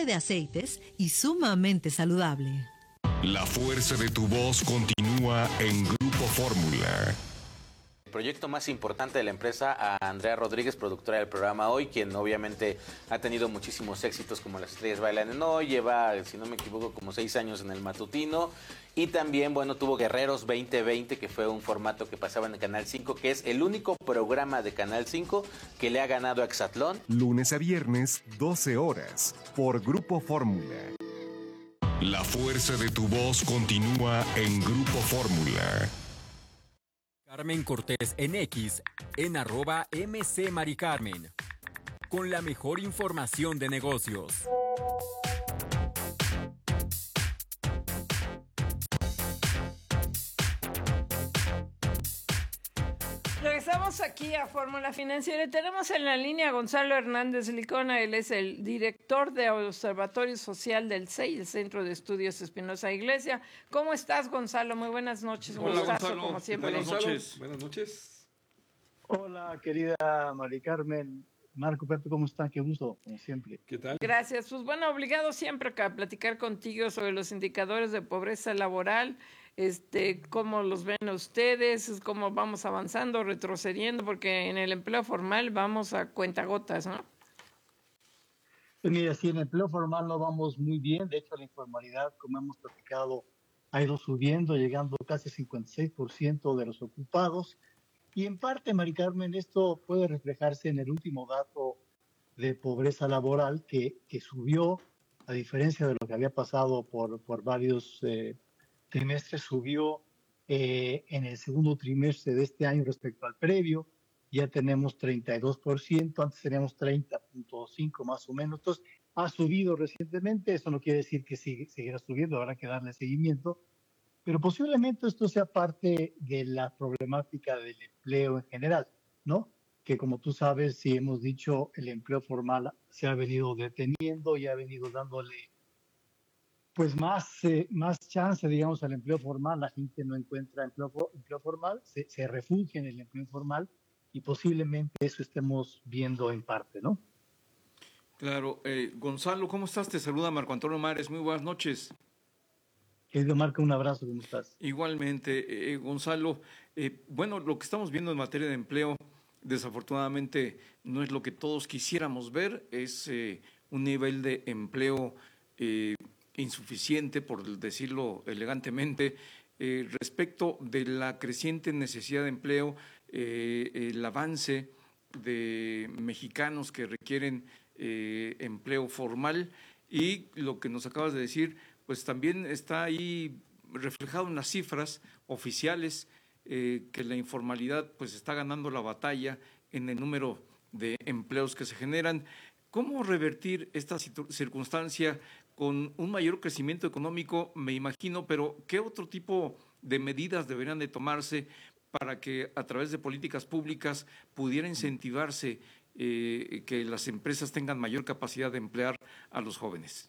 libre de aceites y sumamente saludable. La fuerza de tu voz continúa en Grupo Fórmula. Proyecto más importante de la empresa, a Andrea Rodríguez, productora del programa Hoy, quien obviamente ha tenido muchísimos éxitos como Las Estrellas Bailan en Hoy, lleva, si no me equivoco, como 6 años en el matutino, y también, bueno, tuvo Guerreros 2020, que fue un formato que pasaba en el Canal 5, que es el único programa de Canal 5 que le ha ganado a Exatlón. Lunes a viernes, 12 horas, por Grupo Fórmula. La fuerza de tu voz continúa en Grupo Fórmula. Carmen Cortés en X, en @MC Maricarmen, con la mejor información de negocios. Regresamos aquí a Fórmula Financiera y tenemos en la línea a Gonzalo Hernández Licona. Él es el director de Observatorio Social del CEI, el Centro de Estudios Espinosa Iglesia. ¿Cómo estás, Gonzalo? Muy buenas noches. Hola, gustazo, Gonzalo. como siempre. Buenas noches. Buenas noches. Hola, querida Mari Carmen. Marco, Pepe, ¿cómo están? Qué gusto, como siempre. ¿Qué tal? Gracias. Pues bueno, obligado siempre a platicar contigo sobre los indicadores de pobreza laboral, cómo los ven ustedes, cómo vamos avanzando, retrocediendo, porque en el empleo formal vamos a cuentagotas, ¿no? Pues mira, sí, en el empleo formal no vamos muy bien. De hecho, la informalidad, como hemos platicado, ha ido subiendo, llegando casi al 56% de los ocupados. Y en parte, Mari Carmen, esto puede reflejarse en el último dato de pobreza laboral que subió, a diferencia de lo que había pasado por varios trimestres, subió en el segundo trimestre de este año respecto al previo. Ya tenemos 32%, antes teníamos 30.5 más o menos. Entonces, ha subido recientemente. Eso no quiere decir que seguirá subiendo, habrá que darle seguimiento. Pero posiblemente esto sea parte de la problemática del empleo en general, ¿no? Que como tú sabes, si hemos dicho, el empleo formal se ha venido deteniendo y ha venido dándole pues más chance, digamos, al empleo formal. La gente no encuentra empleo formal, se refugia en el empleo informal y posiblemente eso estemos viendo en parte, ¿no? Claro. Gonzalo, ¿cómo estás? Te saluda Marco Antonio Mares. Muy buenas noches. Querido Marco, un abrazo, ¿cómo estás? Igualmente, Gonzalo. Bueno, lo que estamos viendo en materia de empleo, desafortunadamente, no es lo que todos quisiéramos ver. Es un nivel de empleo insuficiente, por decirlo elegantemente, respecto de la creciente necesidad de empleo, el avance de mexicanos que requieren empleo formal y lo que nos acabas de decir, pues también está ahí reflejado en las cifras oficiales, que la informalidad pues está ganando la batalla en el número de empleos que se generan. ¿Cómo revertir esta circunstancia con un mayor crecimiento económico, me imagino, pero qué otro tipo de medidas deberían de tomarse para que a través de políticas públicas pudiera incentivarse que las empresas tengan mayor capacidad de emplear a los jóvenes?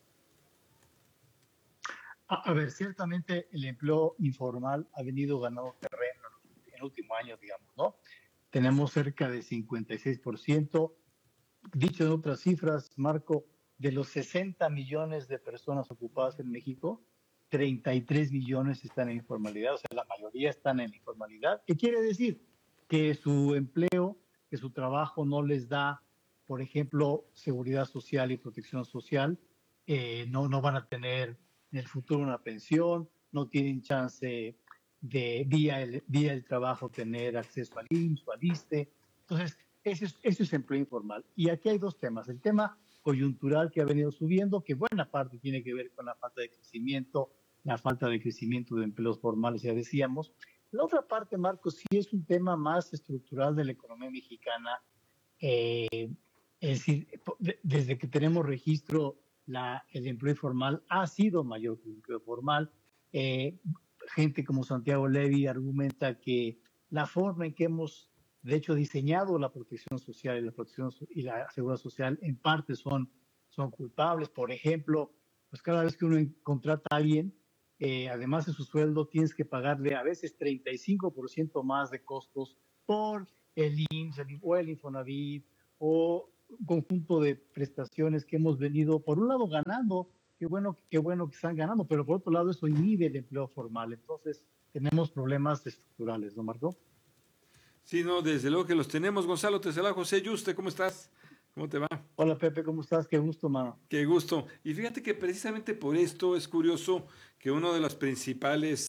A ver, ciertamente el empleo informal ha venido ganando terreno en el último año, digamos, ¿no? Tenemos cerca de 56%. Dicho en otras cifras, Marco, de los 60 millones de personas ocupadas en México, 33 millones están en informalidad, o sea, la mayoría están en informalidad. ¿Qué quiere decir? Que su empleo, que su trabajo no les da, por ejemplo, seguridad social y protección social, no van a tener en el futuro una pensión, no tienen chance de vía el trabajo tener acceso al IMSS o al ISSSTE. Entonces, eso es empleo informal. Y aquí hay dos temas. El tema coyuntural que ha venido subiendo, que buena parte tiene que ver con la falta de crecimiento de empleos formales, ya decíamos. La otra parte, Marcos, sí es un tema más estructural de la economía mexicana. Es decir, desde que tenemos registro, el empleo informal ha sido mayor que el empleo formal. Gente como Santiago Levy argumenta que la forma en que hemos, de hecho, diseñado la protección social y la seguridad social en parte son culpables. Por ejemplo, pues cada vez que uno contrata a alguien, además de su sueldo, tienes que pagarle a veces 35% más de costos por el IMSS o el Infonavit o un conjunto de prestaciones que hemos venido, por un lado, ganando. Qué bueno que están ganando, pero por otro lado eso inhibe el empleo formal. Entonces tenemos problemas estructurales, ¿no, Marco? Sí, no, desde luego que los tenemos. Gonzalo, te saluda José Yuste, ¿cómo estás? ¿Cómo te va? Hola Pepe, ¿cómo estás? Qué gusto, mano. Qué gusto. Y fíjate que precisamente por esto es curioso que uno de los principales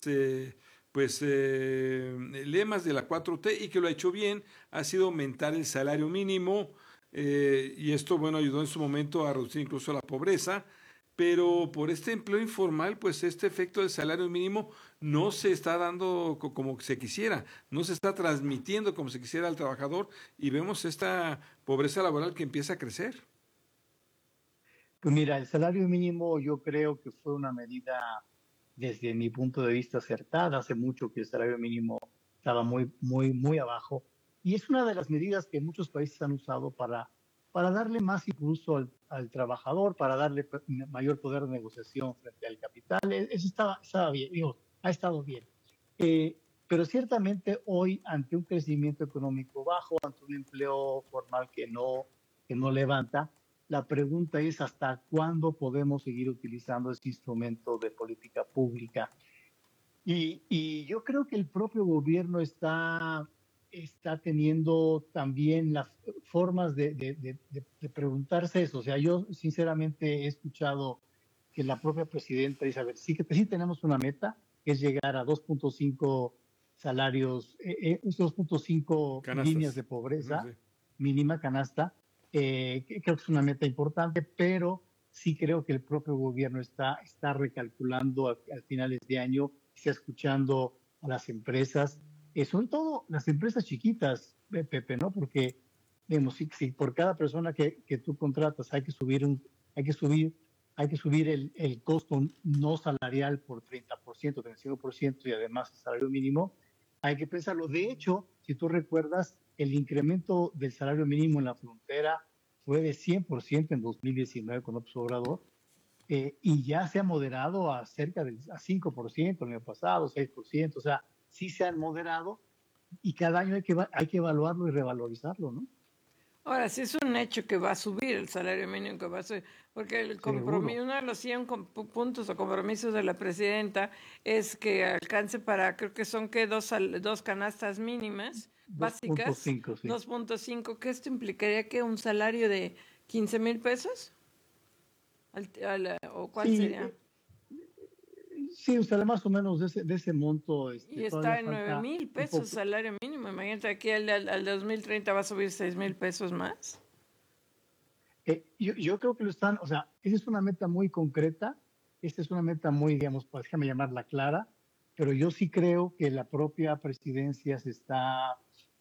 lemas de la 4T y que lo ha hecho bien ha sido aumentar el salario mínimo y esto, bueno, ayudó en su momento a reducir incluso la pobreza. Pero por este empleo informal, pues este efecto del salario mínimo no se está dando como se quisiera, no se está transmitiendo como se quisiera al trabajador y vemos esta pobreza laboral que empieza a crecer. Pues mira, el salario mínimo yo creo que fue una medida, desde mi punto de vista, acertada. Hace mucho que el salario mínimo estaba muy abajo y es una de las medidas que muchos países han usado para darle más impulso al trabajador, para darle mayor poder de negociación frente al capital. Eso estaba bien, digo, ha estado bien. Pero ciertamente hoy, ante un crecimiento económico bajo, ante un empleo formal que no levanta, la pregunta es hasta cuándo podemos seguir utilizando ese instrumento de política pública. Y yo creo que el propio gobierno está teniendo también las formas de preguntarse eso. O sea, yo sinceramente he escuchado que la propia presidenta dice, a ver, sí tenemos una meta, que es llegar a 2.5 salarios, 2.5 líneas de pobreza, mínima canasta. Creo que es una meta importante, pero sí creo que el propio gobierno está recalculando al finales de año, está escuchando a las empresas, sobre todo las empresas chiquitas, Pepe, ¿no? Porque, digamos, si por cada persona que tú contratas hay que subir el costo no salarial por 30%, 35% y además el salario mínimo, hay que pensarlo. De hecho, si tú recuerdas, el incremento del salario mínimo en la frontera fue de 100% en 2019 con López Obrador, y ya se ha moderado a cerca a 5% el año pasado, 6%, o sea, sí se han moderado y cada año hay que evaluarlo y revalorizarlo, ¿no? Ahora, sí es un hecho que va a subir el salario mínimo, que va a subir, porque el compromiso, uno de los 100 puntos o compromisos de la presidenta es que alcance para, creo que son que dos canastas mínimas básicas, 2.5, sí. 2.5, que esto implicaría que un salario de 15,000 pesos, ¿o cuál sería? Sí, o sea, más o menos de ese monto. Y está en 9,000 pesos salario mínimo. Imagínate, aquí al 2030 va a subir 6,000 pesos más. Yo creo que lo están, o sea, esa es una meta muy concreta, esta es una meta muy, digamos, pues, déjame llamarla clara, pero yo sí creo que la propia presidencia está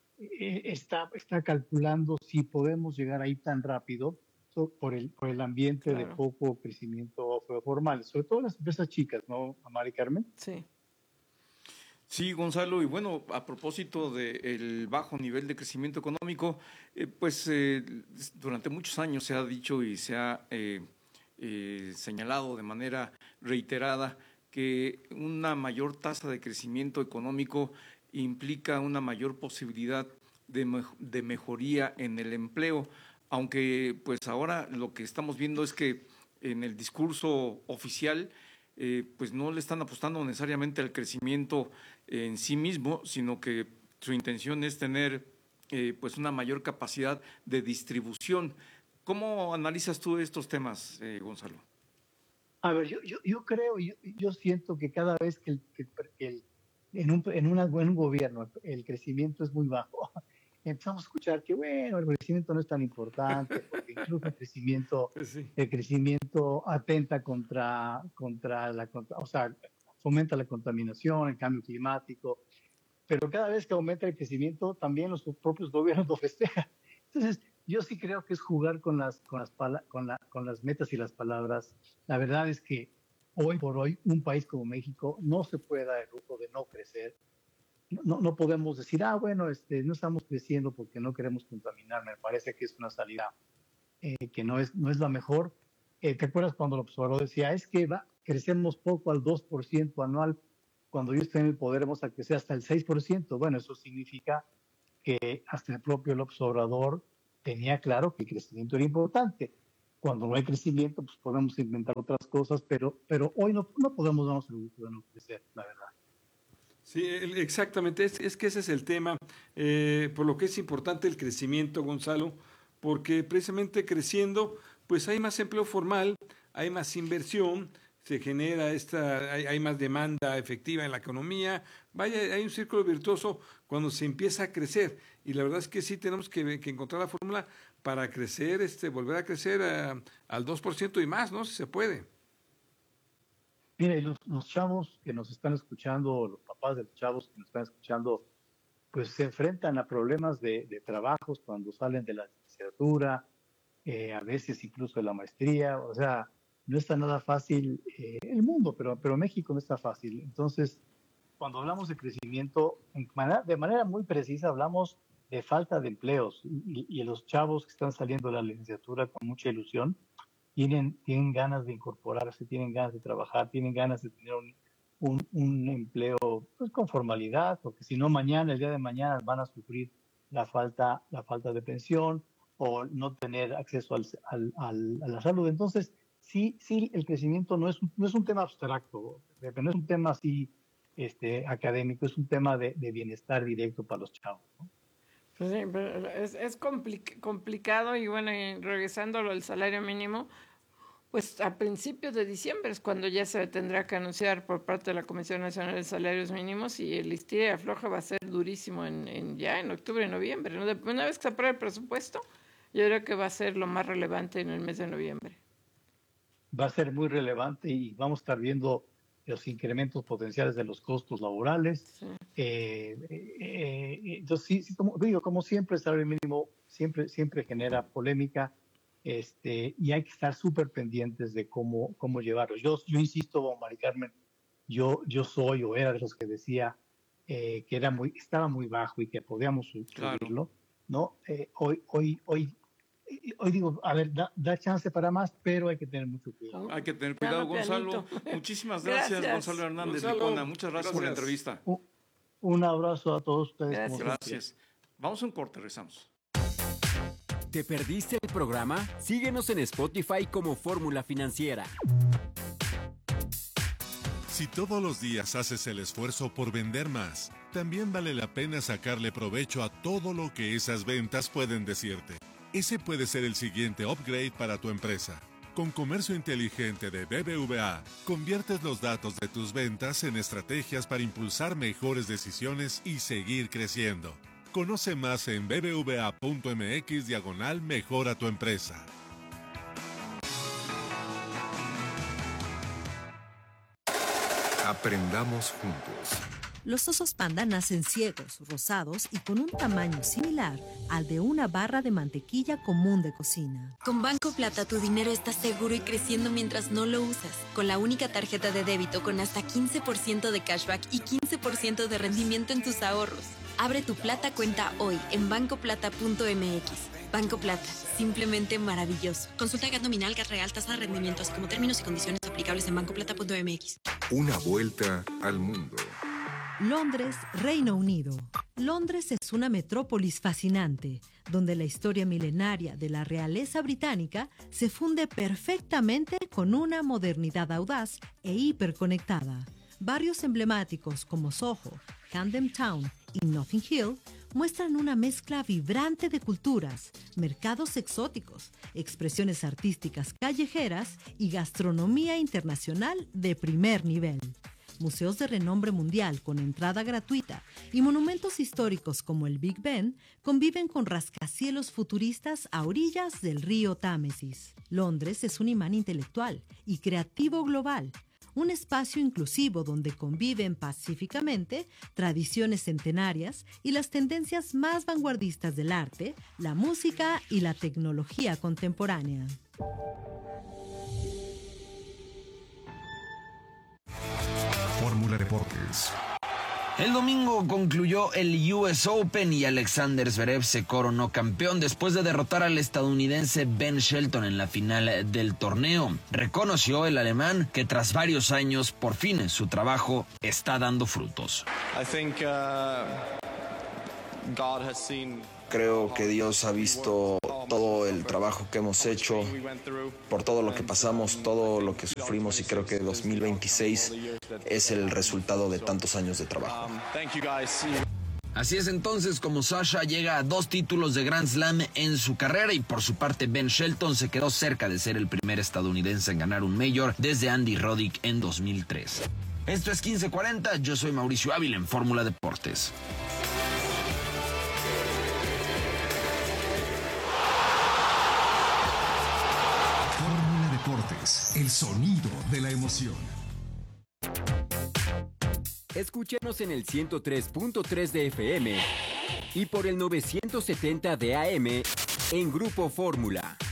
calculando si podemos llegar ahí tan rápido por el ambiente de poco crecimiento formal, sobre todo las empresas chicas, ¿no, Mari Carmen? Sí. Sí, Gonzalo, y bueno, a propósito del bajo nivel de crecimiento económico, durante muchos años se ha dicho y se ha señalado de manera reiterada que una mayor tasa de crecimiento económico implica una mayor posibilidad de mejoría en el empleo, aunque pues ahora lo que estamos viendo es que en el discurso oficial pues no le están apostando necesariamente al crecimiento en sí mismo, sino que su intención es tener pues una mayor capacidad de distribución. ¿Cómo analizas tú estos temas, Gonzalo? A ver, yo creo, yo siento que cada vez que en un gobierno el crecimiento es muy bajo, empezamos a escuchar que, bueno, el crecimiento no es tan importante, porque incluso el crecimiento atenta o sea, fomenta la contaminación, el cambio climático, pero cada vez que aumenta el crecimiento, también los propios gobiernos lo festejan. Entonces, yo sí creo que es jugar con las metas y las palabras. La verdad es que hoy por hoy, un país como México no se puede dar el lujo de no crecer. No podemos decir, bueno, no estamos creciendo porque no queremos contaminar. Me parece que es una salida que no es la mejor. ¿Te acuerdas cuando el observador decía, es que crecemos poco al 2% anual? Cuando yo esté en el poder vamos a crecer hasta el 6%. Bueno, eso significa que hasta el propio López Obrador tenía claro que el crecimiento era importante. Cuando no hay crecimiento, pues podemos inventar otras cosas, pero hoy no podemos darnos el gusto de no crecer, la verdad. Sí, exactamente, es que ese es el tema, por lo que es importante el crecimiento, Gonzalo, porque precisamente creciendo, pues hay más empleo formal, hay más inversión, se genera hay más demanda efectiva en la economía, vaya, hay un círculo virtuoso cuando se empieza a crecer, y la verdad es que sí tenemos que encontrar la fórmula para crecer, volver a crecer al 2% y más, ¿no? Si se puede. Mira, y los chavos que nos están escuchando, los papás de los chavos que nos están escuchando, pues se enfrentan a problemas de trabajos cuando salen de la licenciatura, a veces incluso de la maestría, o sea, no está nada fácil el mundo, pero México no está fácil. Entonces, cuando hablamos de crecimiento, de manera muy precisa hablamos de falta de empleos y los chavos que están saliendo de la licenciatura con mucha ilusión, tienen ganas de incorporarse, tienen ganas de trabajar, tienen ganas de tener un empleo pues, con formalidad, porque si no el día de mañana van a sufrir la falta de pensión o no tener acceso a la salud. Entonces, sí, el crecimiento no es un tema abstracto, no es un tema así académico, es un tema de bienestar directo para los chavos, ¿no? Pues sí, pero es complicado y bueno, regresando al salario mínimo, pues a principios de diciembre es cuando ya se tendrá que anunciar por parte de la Comisión Nacional de Salarios Mínimos y el estira y afloja va a ser durísimo ya en octubre y noviembre, ¿no? Una vez que se apruebe el presupuesto, yo creo que va a ser lo más relevante en el mes de noviembre. Va a ser muy relevante y vamos a estar viendo los incrementos potenciales de los costos laborales. Sí. Entonces, sí, como siempre, el salario mínimo siempre genera polémica, y hay que estar súper pendientes de cómo llevarlo. Yo insisto, Mari Carmen, yo soy o era de los que decía que estaba muy bajo y que podíamos subirlo, claro. ¿No? Hoy digo, a ver, da chance para más, pero hay que tener mucho cuidado. Hay que tener cuidado, Gonzalo. Muchísimas gracias, Gonzalo Hernández Licona. Muchas gracias por la entrevista. Un abrazo a todos ustedes. Gracias. Vamos a un corte, regresamos. ¿Te perdiste el programa? Síguenos en Spotify como Fórmula Financiera. Si todos los días haces el esfuerzo por vender más, también vale la pena sacarle provecho a todo lo que esas ventas pueden decirte. Ese puede ser el siguiente upgrade para tu empresa. Con Comercio Inteligente de BBVA, conviertes los datos de tus ventas en estrategias para impulsar mejores decisiones y seguir creciendo. Conoce más en bbva.mx/mejora tu empresa. Aprendamos juntos. Los osos panda nacen ciegos, rosados y con un tamaño similar al de una barra de mantequilla común de cocina. Con Banco Plata tu dinero está seguro y creciendo mientras no lo usas. Con la única tarjeta de débito con hasta 15% de cashback y 15% de rendimiento en tus ahorros. Abre tu Plata cuenta hoy en bancoplata.mx. Banco Plata, simplemente maravilloso. Consulta GAT nominal, GAT real, tasa de rendimiento, así como términos y condiciones aplicables en bancoplata.mx. Una vuelta al mundo. Londres, Reino Unido. Londres es una metrópolis fascinante, donde la historia milenaria de la realeza británica se funde perfectamente con una modernidad audaz e hiperconectada. Barrios emblemáticos como Soho, Camden Town y Notting Hill muestran una mezcla vibrante de culturas, mercados exóticos, expresiones artísticas callejeras y gastronomía internacional de primer nivel. Museos de renombre mundial con entrada gratuita y monumentos históricos como el Big Ben conviven con rascacielos futuristas a orillas del río Támesis. Londres es un imán intelectual y creativo global, un espacio inclusivo donde conviven pacíficamente tradiciones centenarias y las tendencias más vanguardistas del arte, la música y la tecnología contemporánea. Fórmula Deportes. El domingo concluyó el US Open y Alexander Zverev se coronó campeón después de derrotar al estadounidense Ben Shelton en la final del torneo. Reconoció el alemán que tras varios años, por fin, su trabajo está dando frutos. Creo que Dios ha visto todo el trabajo que hemos hecho, por todo lo que pasamos, todo lo que sufrimos, y creo que 2026 es el resultado de tantos años de trabajo. Así es entonces como Sasha llega a 2 títulos de Grand Slam en su carrera, y por su parte Ben Shelton se quedó cerca de ser el primer estadounidense en ganar un Major desde Andy Roddick en 2003. Esto es 1540, yo soy Mauricio Ávila en Fórmula Deportes. Fórmula Deportes, el sonido de la emoción. Escúchenos en el 103.3 de FM y por el 970 de AM en Grupo Fórmula.